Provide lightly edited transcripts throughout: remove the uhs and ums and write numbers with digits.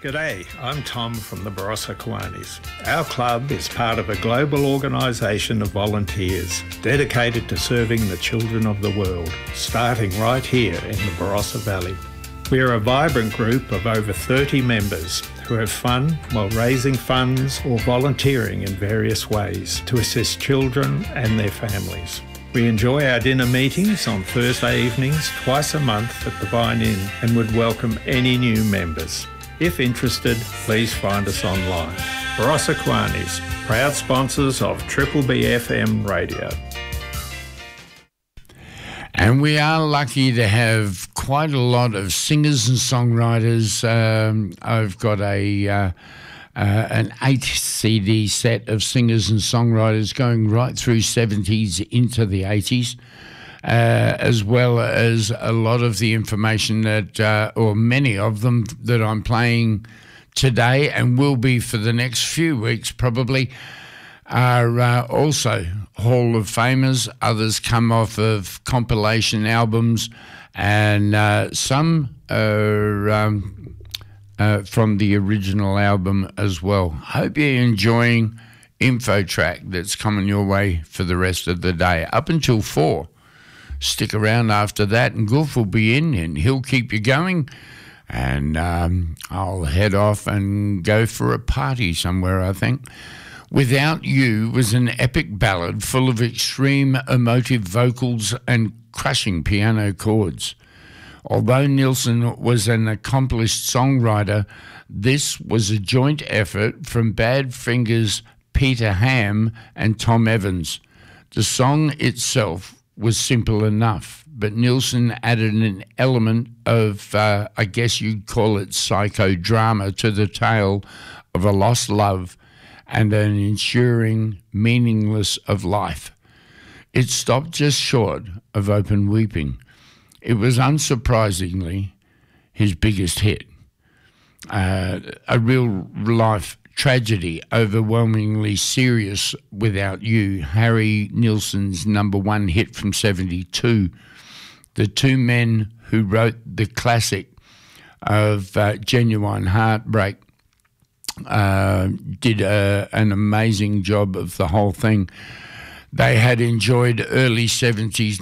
G'day, I'm Tom from the Barossa Kiwanis. Our club is part of a global organisation of volunteers dedicated to serving the children of the world, starting right here in the Barossa Valley. We are a vibrant group of over 30 members who have fun while raising funds or volunteering in various ways to assist children and their families. We enjoy our dinner meetings on Thursday evenings twice a month at the Vine Inn and would welcome any new members. If interested, please find us online. Barossa Kiwanis, proud sponsors of Triple B FM radio. And we are lucky to have quite a lot of singers and songwriters. I've got an 8 CD set of singers and songwriters going right through 70s into the 80s. As well as a lot of the information that, or many of them that I'm playing today and will be for the next few weeks probably, are also Hall of Famers. Others come off of compilation albums, and some are from the original album as well. Hope you're enjoying Info Track that's coming your way for the rest of the day, up until 4. Stick around after that, and Goof will be in, and he'll keep you going. And I'll head off and go for a party somewhere, I think. Without You was an epic ballad full of extreme emotive vocals and crushing piano chords. Although Nilsson was an accomplished songwriter, this was a joint effort from Badfinger's Peter Ham and Tom Evans. The song itself was simple enough, but Nilsson added an element of, I guess you'd call it psychodrama, to the tale of a lost love and an ensuring meaningless of life. It stopped just short of Open Weeping. It was unsurprisingly his biggest hit. A real-life tragedy, overwhelmingly serious. Without You, Harry Nilsson's #1 hit from 72. The two men who wrote the classic of Genuine Heartbreak did an amazing job of the whole thing. They had enjoyed early 70s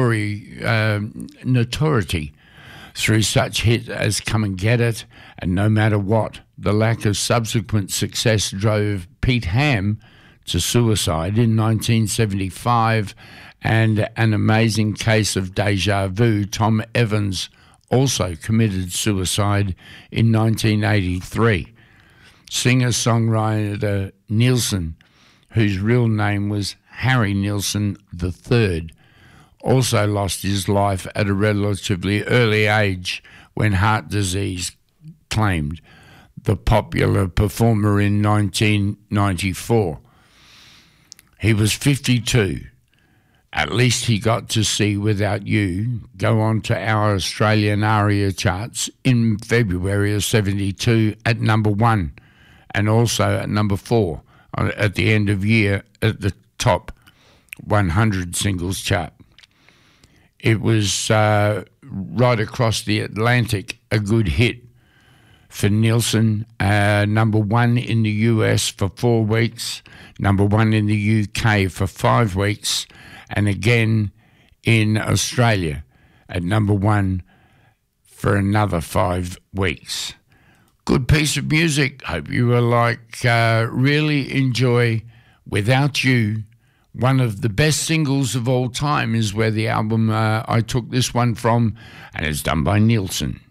notoriety through such hits as Come and Get It and No Matter What. The lack of subsequent success drove Pete Ham to suicide in 1975, and An Amazing Case of Deja Vu, Tom Evans, also committed suicide in 1983. Singer-songwriter Nilsson, whose real name was Harry Nilsson III, also lost his life at a relatively early age when heart disease claimed the popular performer in 1994. He was 52. At least he got to see Without You go on to our Australian ARIA charts in February of 72 at #1, and also at #4 at the end of year at the top 100 singles chart. It was right across the Atlantic a good hit for Nilsson, #1 in the US for 4 weeks, #1 in the UK for 5 weeks, and again in Australia at #1 for another 5 weeks. Good piece of music. Hope you will really enjoy Without You. One of the best singles of all time is where the album I took this one from, and it's done by Nilsson.